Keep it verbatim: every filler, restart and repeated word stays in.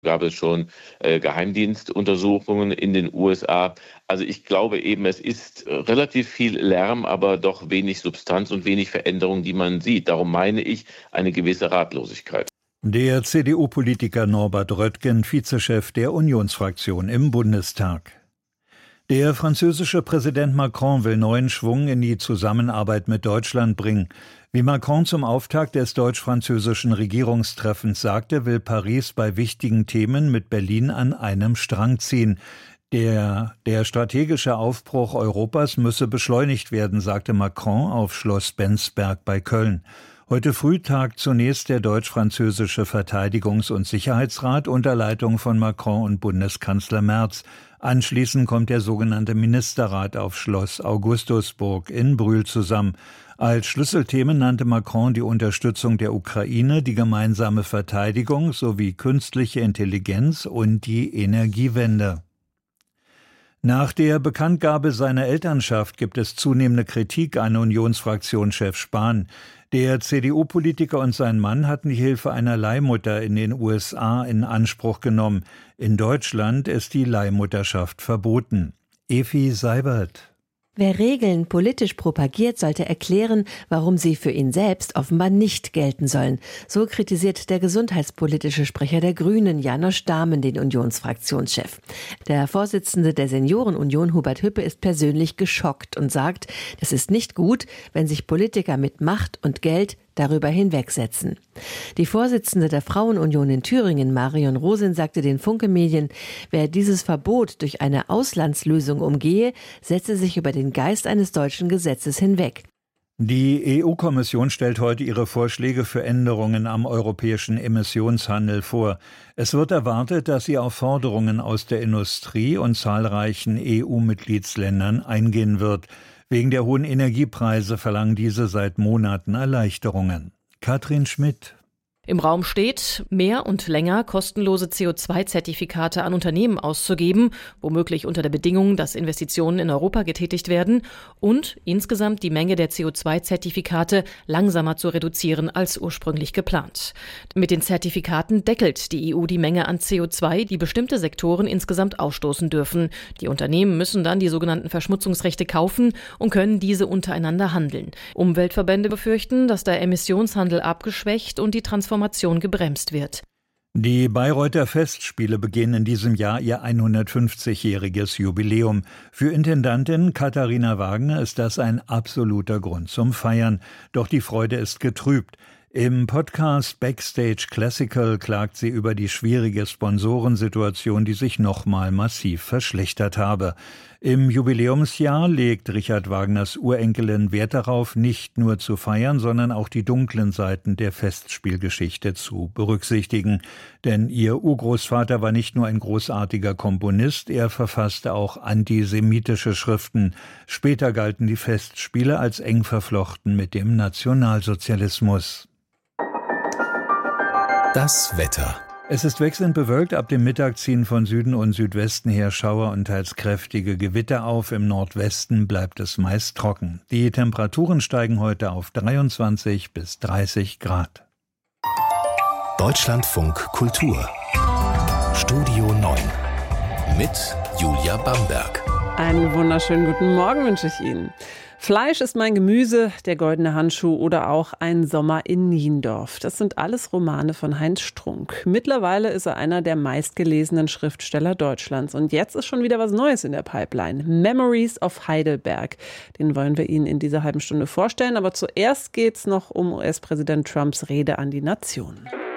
Gab es schon äh, Geheimdienstuntersuchungen in den U S A. Also ich glaube eben, es ist äh, relativ viel Lärm, aber doch wenig Substanz und wenig Veränderung, die man sieht. Darum meine ich eine gewisse Ratlosigkeit. Der C D U-Politiker Norbert Röttgen, Vizechef der Unionsfraktion im Bundestag. Der französische Präsident Macron will neuen Schwung in die Zusammenarbeit mit Deutschland bringen. Wie Macron zum Auftakt des deutsch-französischen Regierungstreffens sagte, will Paris bei wichtigen Themen mit Berlin an einem Strang ziehen. Der, der strategische Aufbruch Europas müsse beschleunigt werden, sagte Macron auf Schloss Bensberg bei Köln. Heute früh tagt zunächst der deutsch-französische Verteidigungs- und Sicherheitsrat unter Leitung von Macron und Bundeskanzler Merz. Anschließend kommt der sogenannte Ministerrat auf Schloss Augustusburg in Brühl zusammen. Als Schlüsselthemen nannte Macron die Unterstützung der Ukraine, die gemeinsame Verteidigung sowie künstliche Intelligenz und die Energiewende. Nach der Bekanntgabe seiner Elternschaft gibt es zunehmende Kritik an Unionsfraktionschef Spahn. Der C D U-Politiker und sein Mann hatten die Hilfe einer Leihmutter in den U S A in Anspruch genommen. In Deutschland ist die Leihmutterschaft verboten. Evi Seibert. Wer Regeln politisch propagiert, sollte erklären, warum sie für ihn selbst offenbar nicht gelten sollen. So kritisiert der gesundheitspolitische Sprecher der Grünen, Janosch Dahmen, den Unionsfraktionschef. Der Vorsitzende der Seniorenunion, Hubert Hüppe, ist persönlich geschockt und sagt, es ist nicht gut, wenn sich Politiker mit Macht und Geld darüber hinwegsetzen. Die Vorsitzende der Frauenunion in Thüringen, Marion Rosin, sagte den Funke-Medien, wer dieses Verbot durch eine Auslandslösung umgehe, setze sich über den Geist eines deutschen Gesetzes hinweg. Die E U-Kommission stellt heute ihre Vorschläge für Änderungen am europäischen Emissionshandel vor. Es wird erwartet, dass sie auf Forderungen aus der Industrie und zahlreichen E U-Mitgliedsländern eingehen wird. Wegen der hohen Energiepreise verlangen diese seit Monaten Erleichterungen. Katrin Schmidt. Im Raum steht, mehr und länger kostenlose C O zwei Zertifikate an Unternehmen auszugeben, womöglich unter der Bedingung, dass Investitionen in Europa getätigt werden und insgesamt die Menge der C O zwei Zertifikate langsamer zu reduzieren als ursprünglich geplant. Mit den Zertifikaten deckelt die E U die Menge an C O zwei, die bestimmte Sektoren insgesamt ausstoßen dürfen. Die Unternehmen müssen dann die sogenannten Verschmutzungsrechte kaufen und können diese untereinander handeln. Umweltverbände befürchten, dass der Emissionshandel abgeschwächt und die Transformation gebremst wird. Die Bayreuther Festspiele beginnen in diesem Jahr ihr hundertfünfzigjähriges Jubiläum. Für Intendantin Katharina Wagner ist das ein absoluter Grund zum Feiern. Doch die Freude ist getrübt. Im Podcast Backstage Classical klagt sie über die schwierige Sponsorensituation, die sich nochmal massiv verschlechtert habe. Im Jubiläumsjahr legt Richard Wagners Urenkelin Wert darauf, nicht nur zu feiern, sondern auch die dunklen Seiten der Festspielgeschichte zu berücksichtigen. Denn ihr Urgroßvater war nicht nur ein großartiger Komponist, er verfasste auch antisemitische Schriften. Später galten die Festspiele als eng verflochten mit dem Nationalsozialismus. Das Wetter. Es ist wechselnd bewölkt, ab dem Mittag ziehen von Süden und Südwesten her Schauer und teils kräftige Gewitter auf. Im Nordwesten bleibt es meist trocken. Die Temperaturen steigen heute auf dreiundzwanzig bis dreißig Grad. Deutschlandfunk Kultur. Studio neun. Mit Julia Bamberg. Einen wunderschönen guten Morgen wünsche ich Ihnen. Fleisch ist mein Gemüse, der goldene Handschuh oder auch Ein Sommer in Niendorf. Das sind alles Romane von Heinz Strunk. Mittlerweile ist er einer der meistgelesenen Schriftsteller Deutschlands. Und jetzt ist schon wieder was Neues in der Pipeline. Memories of Heidelberg. Den wollen wir Ihnen in dieser halben Stunde vorstellen. Aber zuerst geht's noch um U S-Präsident Trumps Rede an die Nation.